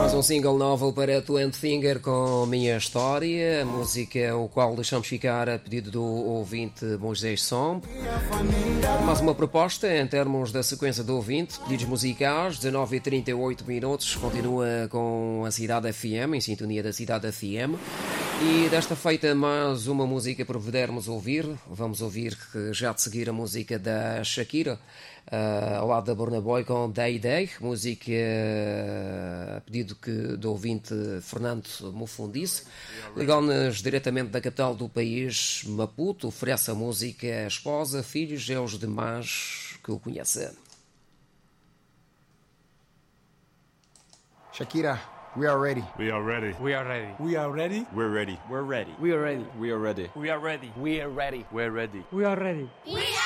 Mais um single novo para Twenty Finger com Minha História, a música o qual deixamos ficar a pedido do ouvinte Moisés Som. Mais uma proposta em termos da sequência do ouvinte, pedidos musicais, 19h38, continua com a Cidade FM, em sintonia da Cidade FM. E desta feita mais uma música para podermos ouvir. Vamos ouvir já de seguir a música da Shakira, ao lado da Burna Boy com Day Day, música a pedido do ouvinte Fernando Mufundice. Ligou-nos diretamente da capital do país, Maputo, oferece a música à esposa, filhos e aos demais que o conhecem. Shakira, we are ready. We are ready. We are ready. We are ready. We're ready. We're ready. We are ready. We are ready. We are ready. We are ready. We're ready. We are ready. We